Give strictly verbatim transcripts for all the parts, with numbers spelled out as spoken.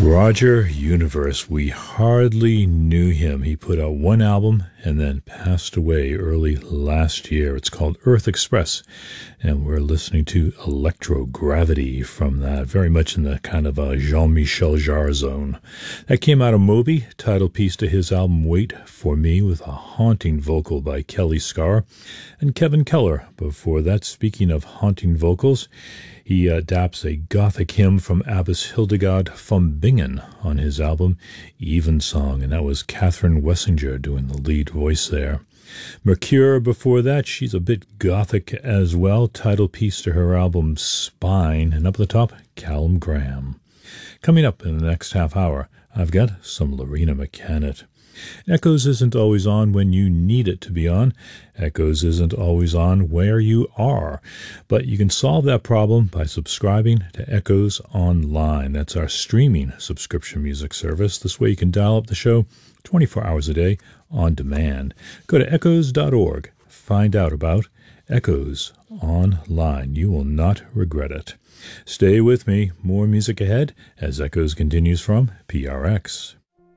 Roger Universe, we hardly knew him. He put out one album and then passed away early last year. It's called Earth Express, and we're listening to Electrogravity from that, very much in the kind of a Jean-Michel Jarre zone. That came out of Moby, title piece to his album Wait For Me, with a haunting vocal by Kelly Scar. And Kevin Keller, before that, speaking of haunting vocals, he adapts a Gothic hymn from Abbess Hildegard von Bingen on his album Evensong, and that was Catherine Wessinger doing the lead voice there. Mercure, before that, she's a bit Gothic as well, title piece to her album Spine, and up at the top, Callum Graham. Coming up in the next half hour, I've got some Loreena McKennitt. Echoes isn't always on when you need it to be on. Echoes isn't always on where you are. But you can solve that problem by subscribing to Echoes Online. That's our streaming subscription music service. This way you can dial up the show twenty-four hours a day on demand. Go to echoes dot org. Find out about Echoes Online. You will not regret it. Stay with me. More music ahead as Echoes continues from P R X.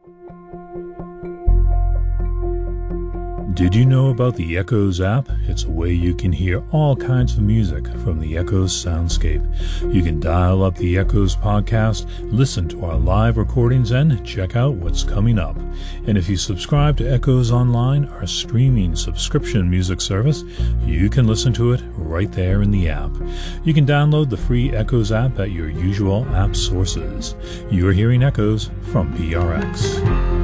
Did you know about the Echoes app? It's a way you can hear all kinds of music from the Echoes soundscape. You can dial up the Echoes podcast, listen to our live recordings, and check out what's coming up. And if you subscribe to Echoes Online, our streaming subscription music service, you can listen to it right there in the app. You can download the free Echoes app at your usual app sources. You're hearing Echoes from P R X.